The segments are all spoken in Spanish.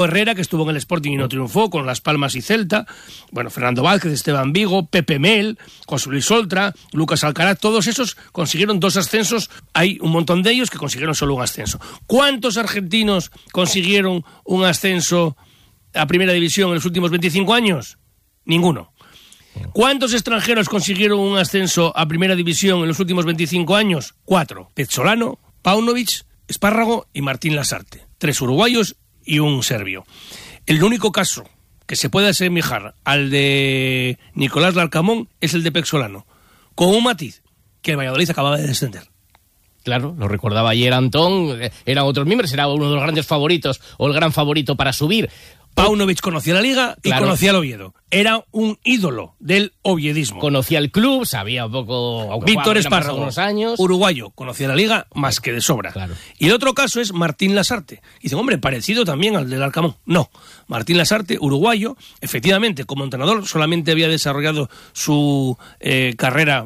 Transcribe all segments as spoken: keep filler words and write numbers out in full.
Herrera, que estuvo en el Sporting y no triunfó, con Las Palmas y Celta. Bueno, Fernando Vázquez, Esteban Vigo, Pepe Mel, José Luis Oltra, Lucas Alcaraz, todos esos consiguieron dos ascensos. Hay un montón de ellos que consiguieron solo un ascenso. ¿Cuántos argentinos consiguieron un ascenso a Primera División en los últimos veinticinco años? Ninguno. ¿Cuántos extranjeros consiguieron un ascenso a Primera División en los últimos veinticinco años? Cuatro. Pezzolano, Paunovic, Espárrago y Martín Lasarte. Tres uruguayos y un serbio. El único caso que se puede asemejar al de Nicolás Larcamón es el de Pezzolano, con un matiz, que el Valladolid acababa de descender. Claro, lo recordaba ayer Antón, eran otros miembros, era uno de los grandes favoritos, o el gran favorito para subir. Paunovic conocía la Liga y claro. conocía el Oviedo. Era un ídolo del oviedismo. Conocía el club, sabía un poco... Víctor Espárrago, unos años. uruguayo, conocía la Liga más que de sobra. Claro. Y el otro caso es Martín Lasarte. Dicen, hombre, parecido también al del Arcamón. No, Martín Lasarte, uruguayo, efectivamente, como entrenador, solamente había desarrollado su eh, carrera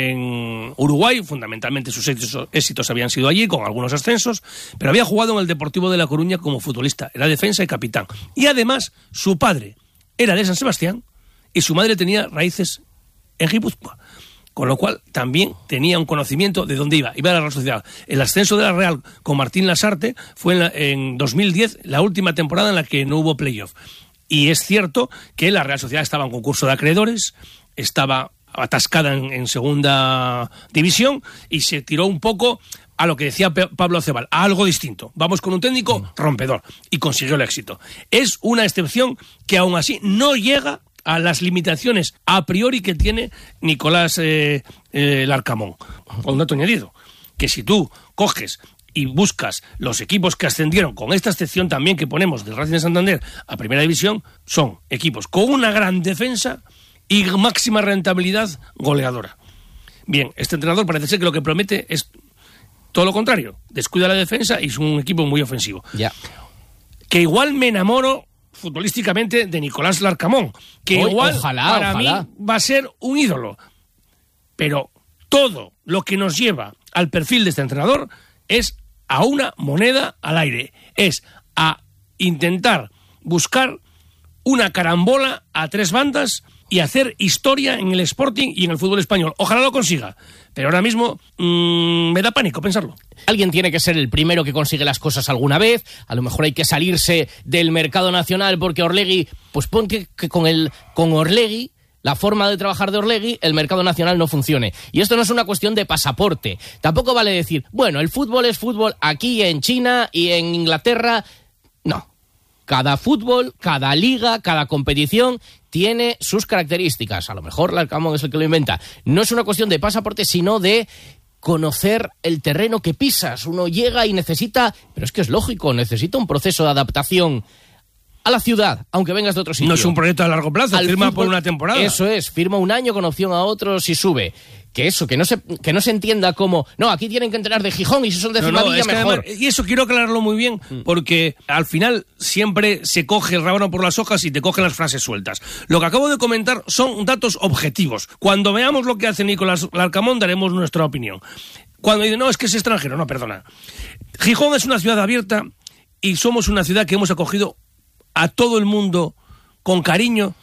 en Uruguay, fundamentalmente sus éxitos, éxitos habían sido allí, con algunos ascensos, pero había jugado en el Deportivo de La Coruña como futbolista, era defensa y capitán. Y además, su padre era de San Sebastián y su madre tenía raíces en Guipúzcoa, con lo cual también tenía un conocimiento de dónde iba. Iba a la Real Sociedad. El ascenso de la Real con Martín Lasarte fue en, la, en dos mil diez, la última temporada en la que no hubo playoff. Y es cierto que la Real Sociedad estaba en concurso de acreedores, estaba atascada en, en segunda división y se tiró un poco a lo que decía Pe- Pablo Cebal, a algo distinto. Vamos con un técnico rompedor y consiguió el éxito. Es una excepción que aún así no llega a las limitaciones a priori que tiene Nicolás eh, eh, Larcamón. Un dato añadido, que si tú coges y buscas los equipos que ascendieron, con esta excepción también que ponemos del Racing de Santander a Primera División, son equipos con una gran defensa y máxima rentabilidad goleadora. Bien, este entrenador parece ser que lo que promete es todo lo contrario. Descuida la defensa y es un equipo muy ofensivo. Ya. Que igual me enamoro futbolísticamente de Nicolás Larcamón. Que Hoy, igual ojalá, para ojalá. mí va a ser un ídolo. Pero todo lo que nos lleva al perfil de este entrenador es a una moneda al aire. Es a intentar buscar una carambola a tres bandas y hacer historia en el Sporting y en el fútbol español. Ojalá lo consiga, pero ahora mismo mmm, me da pánico pensarlo. Alguien tiene que ser el primero que consigue las cosas alguna vez. A lo mejor hay que salirse del mercado nacional porque Orlegui, pues pon que, que con, el, con Orlegui, la forma de trabajar de Orlegui, el mercado nacional no funcione. Y esto no es una cuestión de pasaporte. Tampoco vale decir, bueno, el fútbol es fútbol aquí en China y en Inglaterra. No. Cada fútbol, cada liga, cada competición tiene sus características. A lo mejor Larcamón es el que lo inventa. No es una cuestión de pasaporte, sino de conocer el terreno que pisas. Uno llega y necesita, pero es que es lógico, necesita un proceso de adaptación a la ciudad, aunque vengas de otro sitio. No es un proyecto a largo plazo, Al firma fútbol, por una temporada. Eso es, firma un año con opción a otro si sube. Que eso, que no se, que no se entienda como, no, aquí tienen que entrenar de Gijón y si son de No, no, Cimadilla es que mejor. además, y eso quiero aclararlo muy bien, porque al final siempre se coge el rábano por las hojas y te cogen las frases sueltas. Lo que acabo de comentar son datos objetivos. Cuando veamos lo que hace Nicolás Larcamón, daremos nuestra opinión. Cuando dicen, no, es que es extranjero, no, perdona. Gijón es una ciudad abierta y somos una ciudad que hemos acogido a todo el mundo con cariño.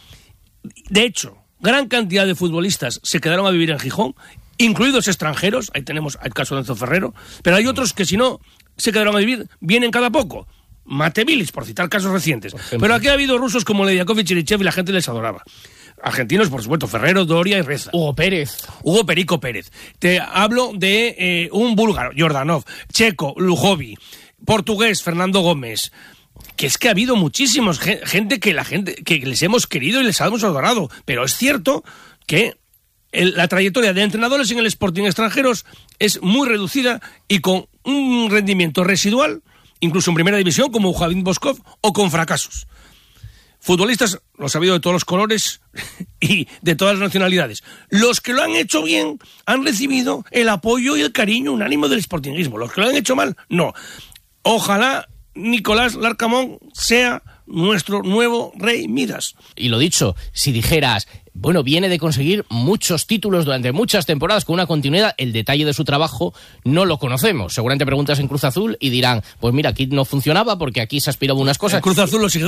De hecho, gran cantidad de futbolistas se quedaron a vivir en Gijón, incluidos extranjeros. Ahí tenemos el caso de Enzo Ferrero, pero hay otros que si no se quedaron a vivir, vienen cada poco. Matevilis, por citar casos recientes. Por pero aquí ha habido rusos como Lediakov y Cherichev y la gente les adoraba. Argentinos, por supuesto, Ferrero, Doria y Reza. Hugo Pérez. Hugo Perico Pérez. Te hablo de eh, un búlgaro, Jordanov, checo, Lujovi, portugués, Fernando Gómez. Que es que ha habido muchísimos gente que la gente que les hemos querido y les hemos adorado, pero es cierto que el, la trayectoria de entrenadores en el Sporting extranjeros es muy reducida y con un rendimiento residual, incluso en primera división como Javín Boskov, o con fracasos. Futbolistas los ha habido de todos los colores y de todas las nacionalidades. Los que lo han hecho bien han recibido el apoyo y el cariño unánime del sportinguismo. Los que lo han hecho mal, no. Ojalá Nicolás Larcamón sea nuestro nuevo rey Midas. Y lo dicho, si dijeras, bueno, viene de conseguir muchos títulos durante muchas temporadas con una continuidad, el detalle de su trabajo no lo conocemos. Seguramente preguntas en Cruz Azul y dirán, pues mira, aquí no funcionaba porque aquí se aspiraba unas cosas. El Cruz Azul lo sigue